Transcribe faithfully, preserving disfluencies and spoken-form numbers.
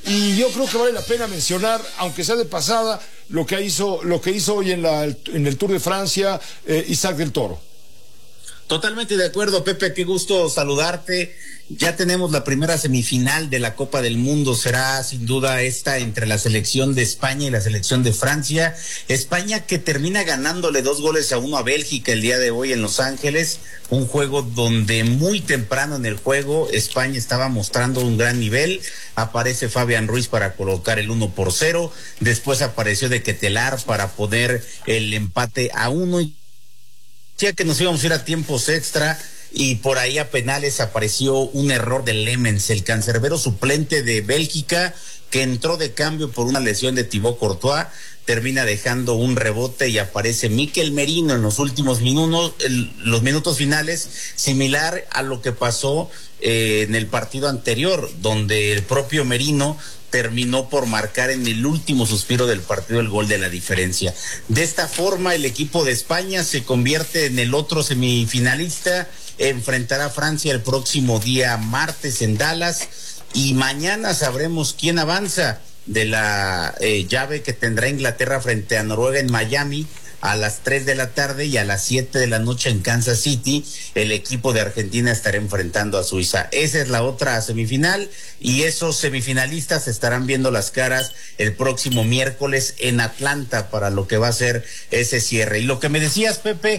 Y yo creo que vale la pena mencionar, aunque sea de pasada, lo que hizo, lo que hizo hoy en, la, en el Tour de Francia, eh, Isaac del Toro. Totalmente de acuerdo, Pepe, qué gusto saludarte. Ya tenemos la primera semifinal de la Copa del Mundo, será sin duda esta entre la selección de España y la selección de Francia. España que termina ganándole dos goles a uno a Bélgica el día de hoy en Los Ángeles, un juego donde muy temprano en el juego España estaba mostrando un gran nivel. Aparece Fabián Ruiz para colocar el uno por cero, después apareció de Quetelar para poner el empate a uno y ya que nos íbamos a ir a tiempos extra y por ahí a penales apareció un error de Lemens, el cancerbero suplente de Bélgica, que entró de cambio por una lesión de Thibaut Courtois, termina dejando un rebote y aparece Mikel Merino en los últimos minutos, el, los minutos finales, similar a lo que pasó eh, en el partido anterior, donde el propio Merino terminó por marcar en el último suspiro del partido el gol de la diferencia. De esta forma, el equipo de España se convierte en el otro semifinalista, enfrentará a Francia el próximo día martes en Dallas y mañana sabremos quién avanza de la eh, llave que tendrá Inglaterra frente a Noruega en Miami a las tres de la tarde, y a las siete de la noche en Kansas City el equipo de Argentina estará enfrentando a Suiza. Esa es la otra semifinal y esos semifinalistas estarán viendo las caras el próximo miércoles en Atlanta para lo que va a ser ese cierre. Y lo que me decías, Pepe,